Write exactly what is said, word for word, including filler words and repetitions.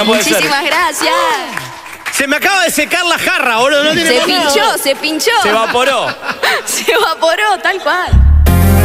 no puede ser. Muchísimas gracias. Se me acaba de secar la jarra, boludo. No tiene Se más nada. pinchó, se pinchó. Se evaporó. Se evaporó, tal cual.